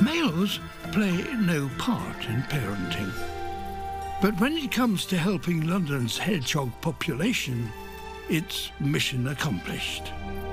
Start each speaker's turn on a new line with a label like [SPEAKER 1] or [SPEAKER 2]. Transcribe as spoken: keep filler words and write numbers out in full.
[SPEAKER 1] Males play no part in parenting. But when it comes to helping London's hedgehog population, it's mission accomplished.